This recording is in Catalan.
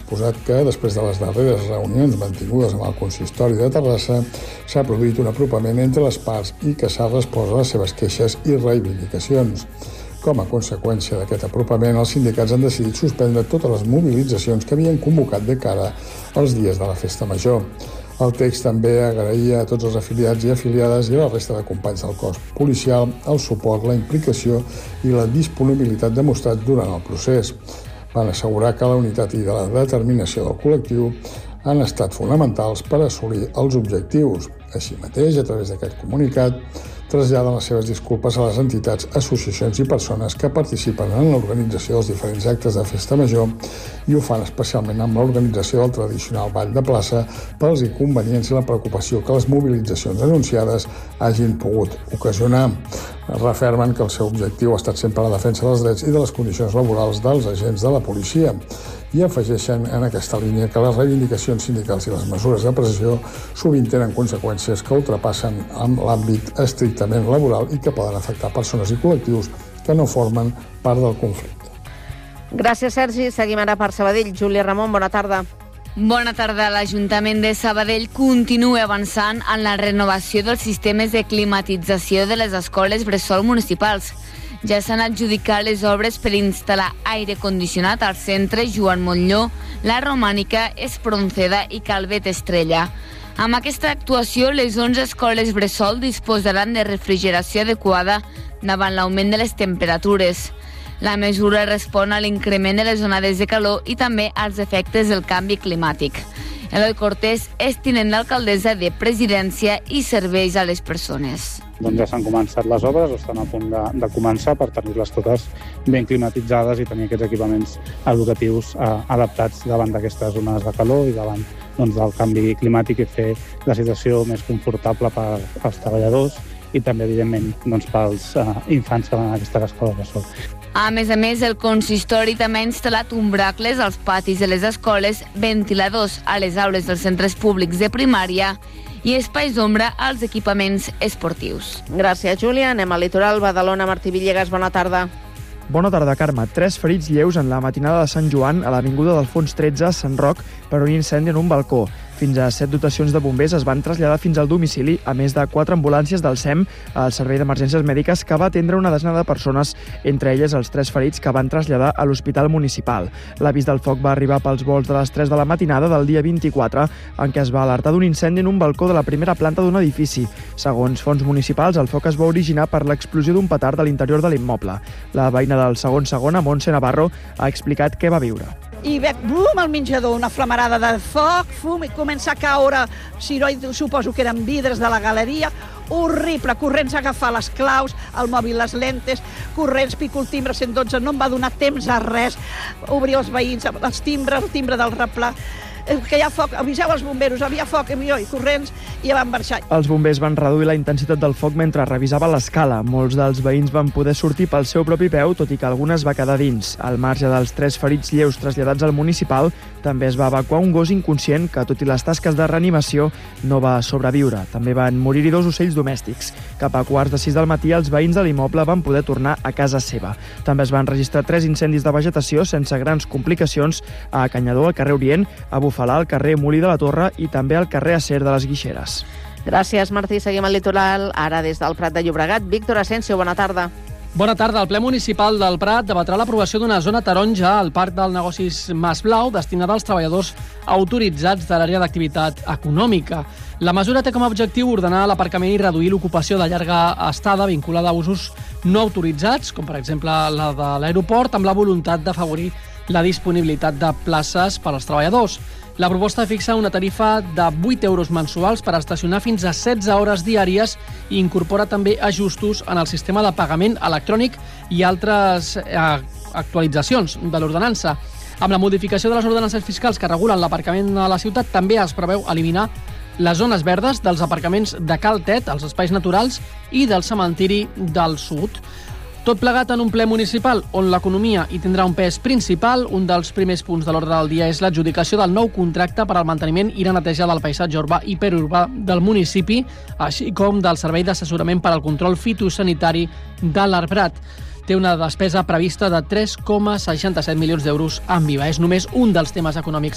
posat que, després de les darreres reunions mantingudes amb el consistori de Terrassa, s'ha produït un apropament entre les parts i que s'ha respost a les seves queixes i reivindicacions. Com a conseqüència d'aquest apropament, els sindicats han decidit suspendre totes les mobilitzacions que havien convocat de cara als dies de la Festa Major. El text també agraïa a tots els afiliats i afiliades i a la resta de companys del cos policial el suport, la implicació i la disponibilitat demostrats durant el procés. Van assegurar que la unitat i la determinació del col·lectiu han estat fonamentals per assolir els objectius. Així mateix, a través d'aquest comunicat, traslladen les seves disculpes a les entitats, associacions i persones que participen en l'organització dels diferents actes de Festa Major i ho fan especialment amb l'organització del tradicional ball de plaça pels inconvenients i la preocupació que les mobilitzacions anunciades hagin pogut ocasionar. Refermen que el seu objectiu ha estat sempre la defensa dels drets i de les condicions laborals dels agents de la policia i afegeixen en aquesta línia que les reivindicacions sindicals i les mesures de pressió sovint tenen conseqüències que ultrapassen amb l'àmbit estrictament laboral i que poden afectar persones i col·lectius que no formen part del conflicte. Gràcies, Sergi. Seguim ara per Sabadell. Júlia Ramon, bona tarda. Bona tarda. L'Ajuntament de Sabadell continua avançant en la renovació dels sistemes de climatització de les escoles bressol municipals. Ja s'han adjudicat les obres per instal·lar aire condicionat al centre Joan Montllor, la Romànica, Espronceda i Calvet Estrella. Amb aquesta actuació, les 11 escoles bressol disposaran de refrigeració adequada davant l'augment de les temperatures. La mesura respon a l'increment de les onades de calor i també als efectes del canvi climàtic. Eloi Cortés és tinent d'alcaldessa de Presidència i Serveis a les Persones. Doncs ja s'han començat les obres, o estan a punt de començar per tenir-les totes ben climatitzades i tenir aquests equipaments educatius adaptats davant d'aquestes onades de calor i davant del canvi climàtic i fer la situació més confortable per als treballadors i també, evidentment, pels infants que van a aquestes escoles bressol. A més, el consistori també ha instal·lat umbracles als patis de les escoles, ventiladors a les aules dels centres públics de primària i espais d'ombra als equipaments esportius. Gràcies, Júlia. Anem al litoral. Badalona, Martí Villegas, bona tarda. Bona tarda, Carme. 3 ferits lleus en la matinada de Sant Joan a l'Avinguda d'Alfons 13 a Sant Roc per un incendi en un balcó. Fins a 7 dotacions de bombers es van traslladar fins al domicili, a més de 4 ambulàncies del SEM, el Servei d'Emergències Mèdiques, que va atendre una desena de persones, entre elles els 3 ferits que van traslladar a l'Hospital Municipal. L'avís del foc va arribar pels volts de les 3 de la matinada del dia 24, en què es va alertar d'un incendi en un balcó de la primera planta d'un edifici. Segons fonts municipals, el foc es va originar per l'explosió d'un petard a l'interior de l'immoble. La veïna del segon, Montse Navarro, ha explicat què va viure. I veig, bum, al menjador, una flamarada de foc, fum, i comença a caure, suposo que eren vidres de la galeria, horrible, corrents a agafar les claus, el mòbil, les lentes, corrents, pico el timbre 112, no em va donar temps a res, obrir els veïns, els timbres, el timbre del replà, que hi ha foc, aviseu els bomberos, havia foc, i corrents, i ja van marxar. Els bombers van reduir la intensitat del foc mentre revisava l'escala. Molts dels veïns van poder sortir pel seu propi peu, tot i que algunes va quedar dins. Al marge dels 3 ferits lleus traslladats al municipal, també es va evacuar un gos inconscient que, tot i les tasques de reanimació, no va sobreviure. També van morir-hi 2 ocells domèstics. Cap a 5:45 del matí, els veïns de l'immoble van poder tornar a casa seva. També es van registrar 3 incendis de vegetació sense grans complicacions a Canyadó, al carrer Orient, a Bufalà, al carrer Molí de la Torre i també al carrer Acer de les Guixeres. Gràcies, Martí. Seguim al litoral. Ara des del Prat de Llobregat. Víctor Asensio, bona tarda. Bona tarda. El ple municipal del Prat debatrà l'aprovació d'una zona taronja al Parc dels Negocis Mas Blau destinada als treballadors autoritzats de l'àrea d'activitat econòmica. La mesura té com a objectiu ordenar l'aparcament i reduir l'ocupació de llarga estada vinculada a usos no autoritzats, com per exemple la de l'aeroport, amb la voluntat d'afavorir la disponibilitat de places per als treballadors. La proposta fixa una tarifa de 8 euros mensuals per estacionar fins a 16 hores diàries i incorpora també ajustos en el sistema de pagament electrònic i altres actualitzacions de l'ordenança. Amb la modificació de les ordenances fiscals que regulen l'aparcament a la ciutat, també es preveu eliminar les zones verdes dels aparcaments de Cal Tet, els espais naturals i del cementiri del Sud. Tot plegat en un ple municipal on l'economia hi tindrà un pes principal. Un dels primers punts de l'ordre del dia és l'adjudicació del nou contracte per al manteniment i la neteja del paisatge urbà i periurbà del municipi, així com del servei d'assessorament per al control fitosanitari de l'arbrat. Té una despesa prevista de 3,67 milions d'euros en viva. És només un dels temes econòmics